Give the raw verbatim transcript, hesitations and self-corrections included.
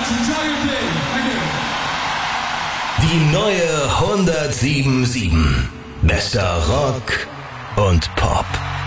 much. Enjoy your day. Thank you. Die neue hundertsieben Komma sieben. Bester Rock und Pop.